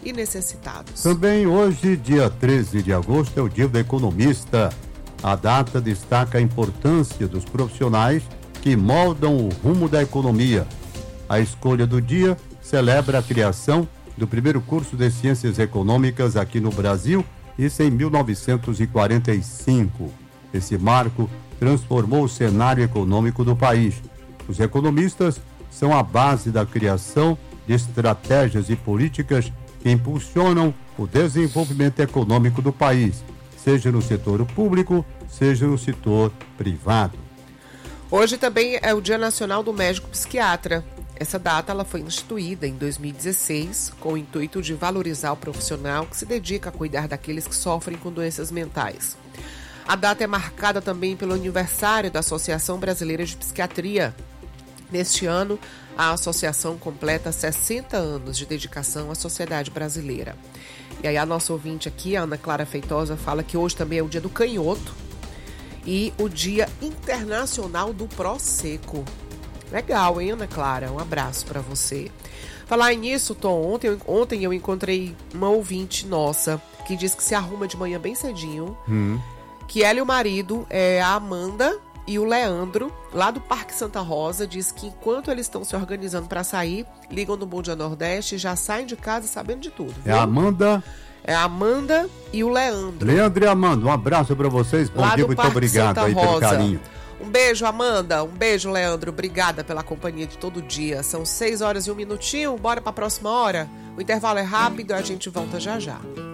e necessitados. Também hoje, dia 13 de agosto, é o Dia do Economista. A data destaca a importância dos profissionais que moldam o rumo da economia. A escolha do dia celebra a criação do primeiro curso de Ciências Econômicas aqui no Brasil, isso em 1945. Esse marco transformou o cenário econômico do país. Os economistas são a base da criação de estratégias e políticas que impulsionam o desenvolvimento econômico do país, seja no setor público, seja no setor privado. Hoje também é o Dia Nacional do Médico Psiquiatra. Essa data ela foi instituída em 2016 com o intuito de valorizar o profissional que se dedica a cuidar daqueles que sofrem com doenças mentais. A data é marcada também pelo aniversário da Associação Brasileira de Psiquiatria. Neste ano, a associação completa 60 anos de dedicação à sociedade brasileira. E aí a nossa ouvinte aqui, a Ana Clara Feitosa, fala que hoje também é o Dia do Canhoto e o Dia Internacional do Prosecco. Legal, hein, Ana Clara? Um abraço para você. Falar nisso, Tom, ontem eu encontrei uma ouvinte nossa que diz que se arruma de manhã bem cedinho, que ela e o marido, a Amanda e o Leandro, lá do Parque Santa Rosa, diz que enquanto eles estão se organizando para sair, ligam no Bom Dia Nordeste e já saem de casa sabendo de tudo. Viu? É a Amanda... É a Amanda e o Leandro. Leandro e Amanda, um abraço para vocês. Bom dia, muito obrigado aí pelo carinho. Um beijo, Amanda. Um beijo, Leandro. Obrigada pela companhia de todo dia. São 6 horas e 1 minutinho. Bora para a próxima hora? O intervalo é rápido e a gente volta já já.